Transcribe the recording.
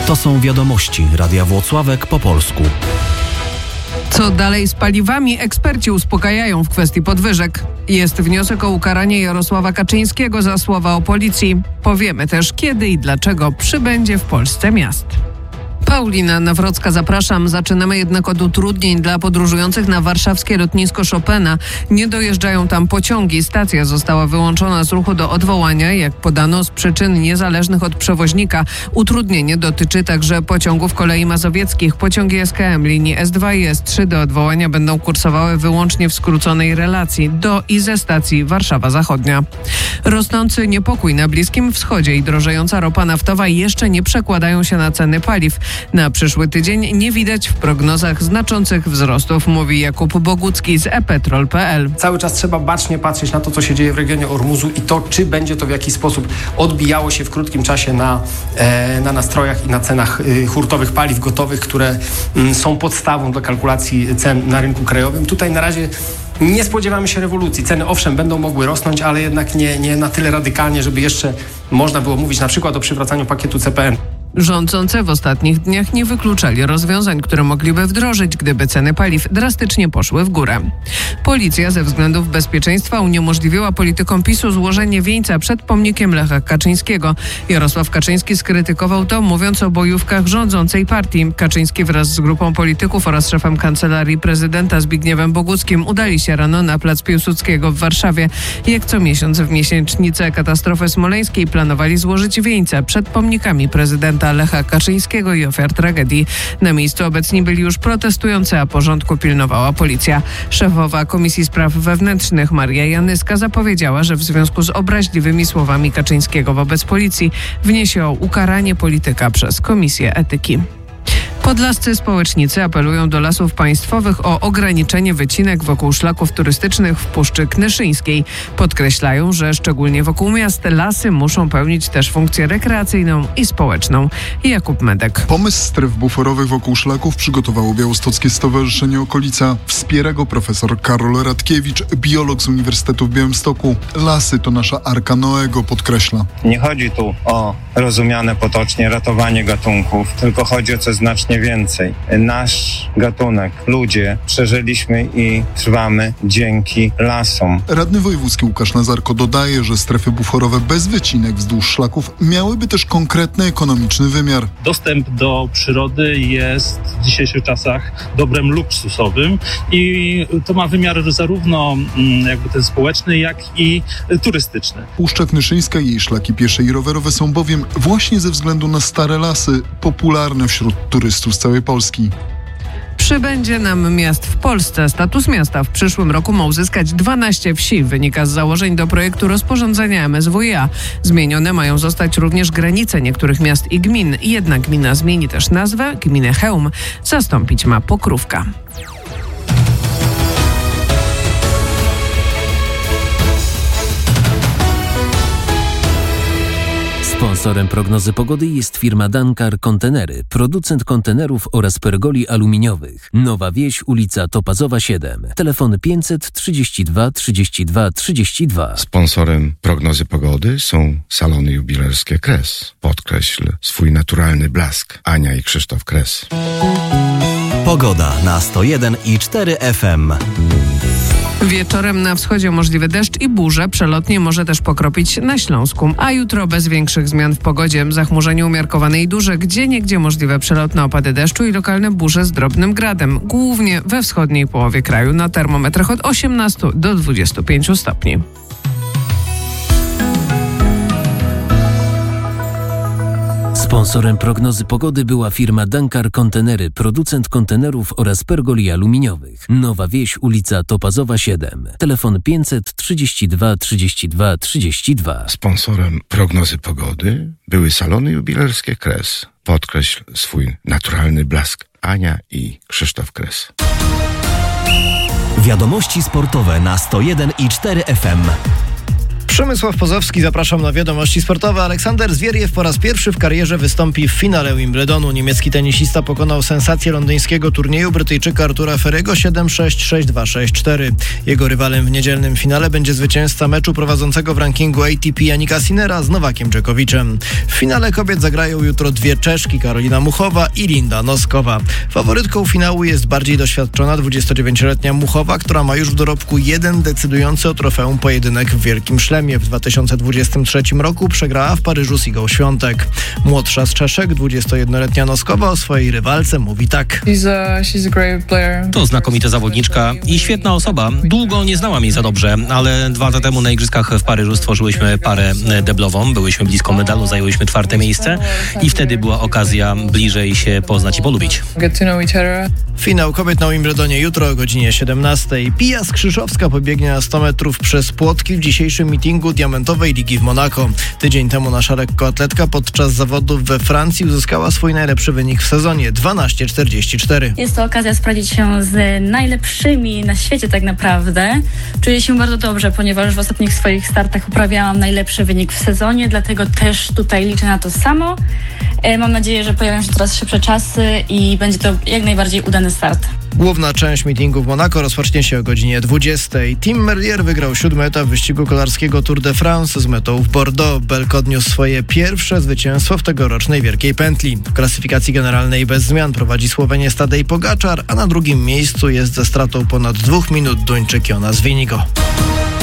To są wiadomości Radia Włocławek po polsku. Co dalej z paliwami? Eksperci uspokajają w kwestii podwyżek. Jest wniosek o ukaranie Jarosława Kaczyńskiego za słowa o policji. Powiemy też, kiedy i dlaczego przybędzie w Polsce miast. Paulina Nawrocka, zapraszam. Zaczynamy jednak od utrudnień dla podróżujących na warszawskie lotnisko Chopina. Nie dojeżdżają tam pociągi. Stacja została wyłączona z ruchu do odwołania, jak podano, z przyczyn niezależnych od przewoźnika. Utrudnienie dotyczy także pociągów kolei mazowieckich. Pociągi SKM linii S2 i S3 do odwołania będą kursowały wyłącznie w skróconej relacji do i ze stacji Warszawa Zachodnia. Rosnący niepokój na Bliskim Wschodzie i drożejąca ropa naftowa jeszcze nie przekładają się na ceny paliw. Na przyszły tydzień nie widać w prognozach znaczących wzrostów, mówi Jakub Bogucki z ePetrol.pl. Cały czas trzeba bacznie patrzeć na to, co się dzieje w regionie Ormuzu i to, czy będzie to w jakiś sposób odbijało się w krótkim czasie na nastrojach i na cenach hurtowych paliw gotowych, które są podstawą do kalkulacji cen na rynku krajowym. Tutaj na razie nie spodziewamy się rewolucji. Ceny owszem będą mogły rosnąć, ale jednak nie na tyle radykalnie, żeby jeszcze można było mówić na przykład o przywracaniu pakietu CPN. Rządzący w ostatnich dniach nie wykluczali rozwiązań, które mogliby wdrożyć, gdyby ceny paliw drastycznie poszły w górę. Policja ze względów bezpieczeństwa uniemożliwiła politykom PiS-u złożenie wieńca przed pomnikiem Lecha Kaczyńskiego. Jarosław Kaczyński skrytykował to, mówiąc o bojówkach rządzącej partii. Kaczyński wraz z grupą polityków oraz szefem Kancelarii Prezydenta Zbigniewem Boguckim udali się rano na plac Piłsudskiego w Warszawie. Jak co miesiąc w miesięcznicę katastrofy smoleńskiej planowali złożyć wieńce przed pomnikami prezydenta Lecha Kaczyńskiego i ofiar tragedii. Na miejscu obecni byli już protestujący, a porządku pilnowała policja. Szefowa Komisji Spraw Wewnętrznych Maria Janyska zapowiedziała, że w związku z obraźliwymi słowami Kaczyńskiego wobec policji wniesie o ukaranie polityka przez Komisję Etyki. Podlascy społecznicy apelują do Lasów Państwowych o ograniczenie wycinek wokół szlaków turystycznych w Puszczy Knyszyńskiej. Podkreślają, że szczególnie wokół miast lasy muszą pełnić też funkcję rekreacyjną i społeczną. Jakub Medek. Pomysł stref buforowych wokół szlaków przygotowało Białostockie Stowarzyszenie Okolica. Wspiera go profesor Karol Radkiewicz, biolog z Uniwersytetu w Białymstoku. Lasy to nasza Arka Noego, podkreśla. Nie chodzi tu o rozumiane potocznie ratowanie gatunków, tylko chodzi o coś znacznie więcej. Nasz gatunek, ludzie, przeżyliśmy i trwamy dzięki lasom. Radny wojewódzki Łukasz Nazarko dodaje, że strefy buforowe bez wycinek wzdłuż szlaków miałyby też konkretny ekonomiczny wymiar. Dostęp do przyrody jest w dzisiejszych czasach dobrem luksusowym i to ma wymiar zarówno jakby ten społeczny, jak i turystyczny. Puszcza Knyszyńska i jej szlaki piesze i rowerowe są bowiem właśnie ze względu na stare lasy popularne wśród turystów z całej Polski. Przybędzie nam miast w Polsce. Status miasta w przyszłym roku ma uzyskać 12 wsi. Wynika z założeń do projektu rozporządzenia MSWiA. Zmienione mają zostać również granice niektórych miast i gmin. Jedna gmina zmieni też nazwę. Gminę Chełm zastąpić ma Pokrówka. Sponsorem prognozy pogody jest firma Dankar Kontenery, producent kontenerów oraz pergoli aluminiowych. Nowa Wieś, ulica Topazowa 7. Telefon 532 32 32. Sponsorem prognozy pogody są salony jubilerskie Kres. Podkreśl swój naturalny blask. Ania i Krzysztof Kres. Pogoda na 101,4 FM. Wieczorem na wschodzie możliwy deszcz i burze, przelotnie może też pokropić na Śląsku. A jutro bez większych zmian w pogodzie. Zachmurzenie umiarkowane i duże, gdzieniegdzie możliwe przelotne opady deszczu i lokalne burze z drobnym gradem. Głównie we wschodniej połowie kraju, na termometrach od 18 do 25 stopni. Sponsorem prognozy pogody była firma Dankar Kontenery, producent kontenerów oraz pergoli aluminiowych. Nowa Wieś, ulica Topazowa 7. Telefon 532 32 32. Sponsorem prognozy pogody były salony jubilerskie Kres. Podkreśl swój naturalny blask. Ania i Krzysztof Kres. Wiadomości sportowe na 101,4 FM. Przemysław Pozowski, zapraszam na wiadomości sportowe. Aleksander Zwieriew po raz pierwszy w karierze wystąpi w finale Wimbledonu. Niemiecki tenisista pokonał sensację londyńskiego turnieju Brytyjczyka Artura Ferry'ego 7-6, 6-2, 6-4. Jego rywalem w niedzielnym finale będzie zwycięzca meczu prowadzącego w rankingu ATP Jannika Sinnera z Nowakiem Dżokowiczem. W finale kobiet zagrają jutro dwie Czeszki, Karolina Muchowa i Linda Noskowa. Faworytką finału jest bardziej doświadczona 29-letnia Muchowa, która ma już w dorobku jeden decydujący o trofeum pojedynek w Wielkim Szlemie. W 2023 roku przegrała w Paryżu z Igą Świątek. Młodsza z Czeszek, 21-letnia Noskowa o swojej rywalce mówi tak. To znakomita zawodniczka i świetna osoba. Długo nie znałam jej za dobrze, ale 2 lata temu na Igrzyskach w Paryżu stworzyłyśmy parę deblową. Byłyśmy blisko medalu, zajęłyśmy 4. miejsce i wtedy była okazja bliżej się poznać i polubić. Finał kobiet na Wimbledonie jutro o godzinie 17. Pia Skrzyszowska pobiegnie na 100 metrów przez płotki w dzisiejszym meetingu Diamentowej Ligi w Monako. Tydzień temu nasza lekkoatletka podczas zawodów we Francji uzyskała swój najlepszy wynik w sezonie 12:44. Jest to okazja sprawdzić się z najlepszymi na świecie tak naprawdę. Czuję się bardzo dobrze, ponieważ w ostatnich swoich startach uprawiałam najlepszy wynik w sezonie, dlatego też tutaj liczę na to samo. Mam nadzieję, że pojawią się coraz szybsze czasy i będzie to jak najbardziej udany start. Główna część meetingu w Monako rozpocznie się o godzinie 20. Tim Merlier wygrał 7. etap wyścigu kolarskiego Tour de France z metą w Bordeaux. Belk odniósł swoje pierwsze zwycięstwo w tegorocznej Wielkiej Pętli. W klasyfikacji generalnej bez zmian prowadzi Słowenię Tadej Pogačar, a na drugim miejscu jest ze stratą ponad 2 minut Duńczyk Jonas Vingegaard.